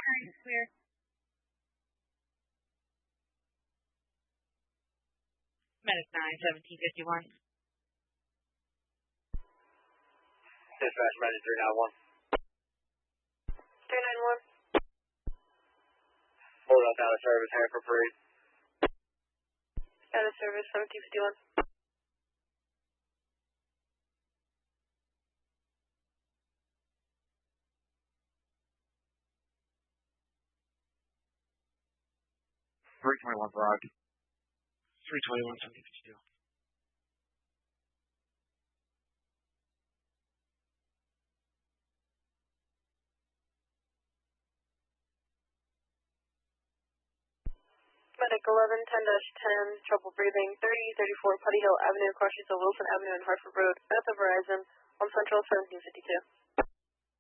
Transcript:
Clear. Medic 9, 1751. Dispatch Medic 391. 391. Hold up out of service, Hanford Parade. Out of service, 1751. .321 Broad. 321, 1752. Medic 11, 10-10, trouble breathing, 3034 Putty Hill Avenue, crosses of Wilson Avenue and Hartford Road, north of Verizon, on Central 1752.